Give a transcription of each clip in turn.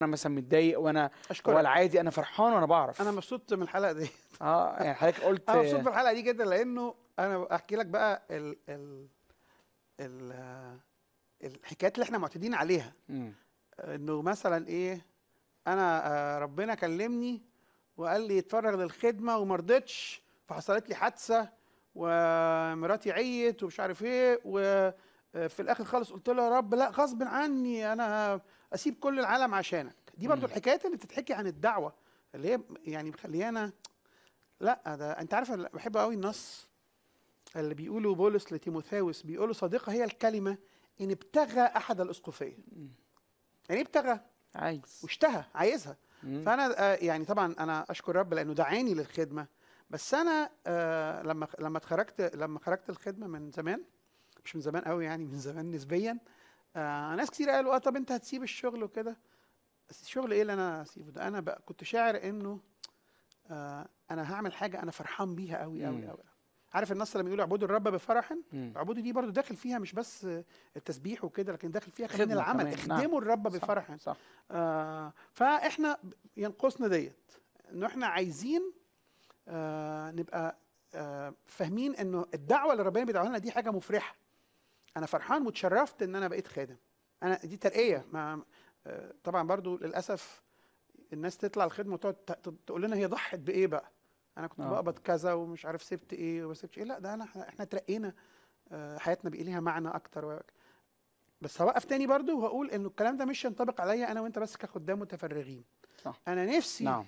انا مثلا متضايق وانا اشكرك. هو العادي انا فرحان وانا بعرف. انا مبسوط من الحلقه دي. يعني حضرتك قلت انا مبسوط بالحلقه دي جدا، لانه انا احكي لك بقى ال الحكايات اللي احنا معتادين عليها. مم. انه مثلا ايه، انا ربنا كلمني وقال لي اتفرغ للخدمه وما رضيتش، فحصلت لي حادثه ومراتي عيت ومش عارف ايه، وفي الاخر خالص قلت له يا رب لا غصب عني انا اسيب كل العالم عشانك. دي برضو الحكايات اللي بتتحكي عن الدعوه، اللي هي يعني مخليانا. لا ده انت عارف، أنا بحب قوي النص اللي بيقوله بولس لتيموثاوس، بيقوله صديقه هي الكلمه ان ابتغى احد الاسقفيه. يعني ايه ابتغى؟ عايز. واشتهى، عايزها. فانا يعني طبعا انا اشكر رب لانه دعاني للخدمه. بس انا لما خرجت الخدمه من زمان، مش من زمان قوي يعني، من زمان نسبيا. ناس كتير قالوا طب انت هتسيب الشغل وكده. بس الشغل ايه اللي انا هسيبه ده؟ انا بقى كنت شاعر انه انا هعمل حاجه انا فرحان بيها قوي قوي قوي. عارف النص لما يقول اعبدوا الرب بفرح؟ اعبدوا دي برضو داخل فيها مش بس التسبيح وكده، لكن داخل فيها كمان العمل. اخدموا نعم. الرب بفرح. صح. فاحنا ينقصنا ديت، انه احنا عايزين نبقى فاهمين انه الدعوه اللي ربنا بيدعوها لنا دي حاجه مفرحه. انا فرحان واتشرفت ان انا بقيت خادم. انا دي ترقيه. طبعا برضو للاسف الناس تطلع الخدمه وتقعد تقول لنا هي ضحت بايه بقى. انا كنت بقبض كذا ومش عارف سبت ايه وما سبتش ايه. لا ده احنا ترقينا، حياتنا بقى ليها معنى اكتر. بس هوقف تاني برضو وهقول انه الكلام ده مش ينطبق عليا انا وانت بس كخدام متفرغين. صح. انا نفسي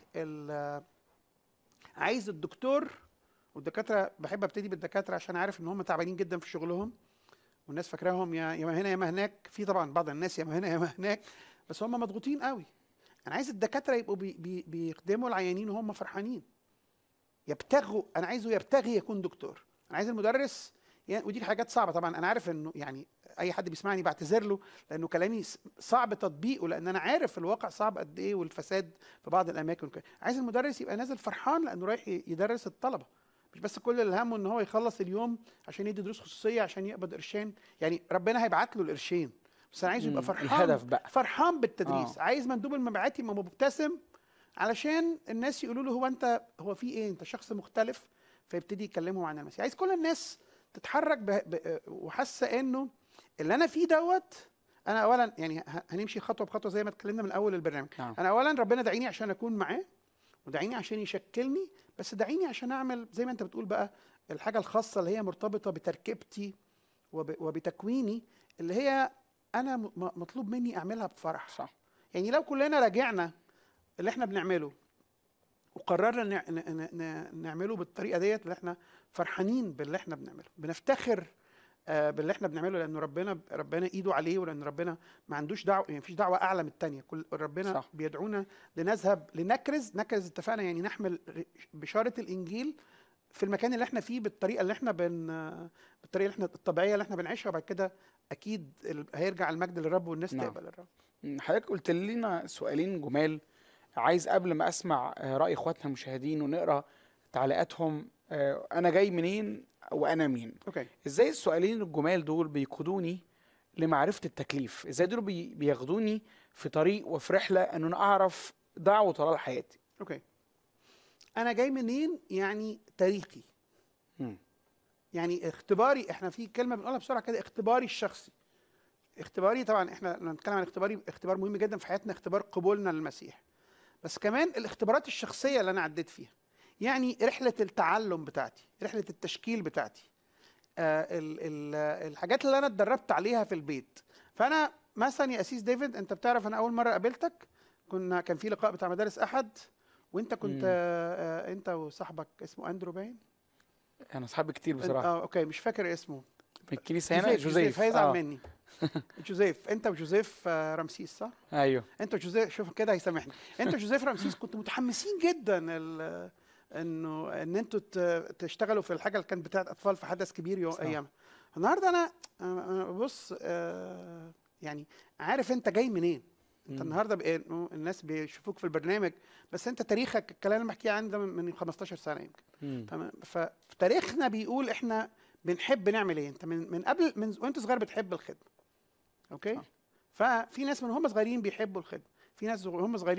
عايز الدكتور والدكاتره، بحب ابتدي بالدكاتره عشان عارف ان هم تعبانين جدا في شغلهم، والناس فاكراهم يا ما هنا يا ما هناك. في طبعا بعض الناس يا ما هنا يا ما هناك، بس هم مضغوطين قوي. انا عايز الدكاتره يبقوا بيخدموا العيانين وهم فرحانين، يبتغوا. انا عايزه يبتغي يكون دكتور. انا عايز المدرس يعني، ودي حاجات صعبه طبعا. انا عارف انه يعني اي حد بيسمعني بعتذر له لانه كلامي صعب تطبيقه، لان انا عارف الواقع صعب قد ايه والفساد في بعض الاماكن. عايز المدرس يبقى نازل فرحان لانه رايح يدرس الطلبه، مش بس كل اللي همه ان هو يخلص اليوم عشان يدي دروس خصوصيه عشان يقبض قرشين. يعني ربنا هيبعت له القرشين، بس انا عايزه يبقى فرحان. الهدف بقى فرحان بالتدريس. عايز مندوب المبيعات يبقى مبتسم علشان الناس يقولوا له هو في ايه، انت شخص مختلف، فيبتدي يكلمهم عن المسيح. عايز كل الناس تتحرك وحاسه انه اللي انا فيه دوت. انا اولا يعني هنمشي خطوه بخطوه زي ما اتكلمنا من اول البرنامج. انا اولا ربنا دعيني عشان اكون معاه، ودعيني عشان يشكلني، بس دعيني عشان اعمل زي ما انت بتقول بقى الحاجه الخاصه اللي هي مرتبطه بتركيبتي وبتكويني، اللي هي انا مطلوب مني اعملها بفرح. صح. يعني لو كلنا راجعنا اللي احنا بنعمله وقررنا نعمله بالطريقه ديت، اللي احنا فرحانين باللي احنا بنعمله، بنفتخر باللي احنا بنعمله، لانه ربنا ايده عليه، ولان ربنا ما عندوش دعوه، يعني مفيش دعوه اعلى من الثانيه. كل ربنا صح. بيدعونا لنذهب لنكرز اتفقنا، يعني نحمل بشاره الانجيل في المكان اللي احنا فيه بالطريقه اللي احنا الطبيعيه اللي احنا بنعيشها، وبعد كده اكيد هيرجع المجد للرب والناس تقبل الرب. حضرتك قلت لنا سؤالين جمال، عايز قبل ما اسمع راي اخواتنا المشاهدين ونقرا تعليقاتهم، انا جاي منين وانا مين. ازاي السؤالين الجمال دول بيقودوني لمعرفه التكليف؟ ازاي دول بياخدوني في طريق وفي رحله ان انا اعرف دعوه طلال حياتي؟ انا جاي منين يعني تاريخي. يعني اختباري، احنا في كلمه بنقولها بسرعه كده، اختباري الشخصي. اختباري طبعا احنا لما نتكلم عن اختبار مهم جدا في حياتنا، اختبار قبولنا للمسيح، بس كمان الاختبارات الشخصيه اللي انا عديت فيها. يعني رحله التعلم بتاعتي، رحله التشكيل بتاعتي، الحاجات اللي انا اتدربت عليها في البيت. فانا مثلا يا اسيس ديفيد، انت بتعرف انا اول مره قابلتك كان في لقاء بتاع مدارس احد، وانت كنت انت وصاحبك اسمه اندرو باين. انا اصحابي كتير بصراحه. اوكي مش فاكر اسمه. في الكنيسه هنا جوزيف هيزعل مني. جوزيف، انت وجوزيف رمسيس صح؟ ايوه انت وجوزيف، شوف كده هيسامحني. انت وجوزيف رمسيس كنتوا متحمسين جدا ان انتوا تشتغلوا في الحاجه اللي كانت بتاعت اطفال في حدث كبير ايامها. النهارده انا بص يعني عارف انت جاي منين. انت النهارده الناس بيشوفوك في البرنامج، بس انت تاريخك الكلام اللي بحكيه عنه ده من 15 سنه يمكن. تمام. فتاريخنا بيقول احنا بنحب نعمل ايه. انت من قبل وانت صغير بتحب الخدمه. ففي ناس من هم صغيرين بيحبوا الخدمه. في ناس هم صغيرين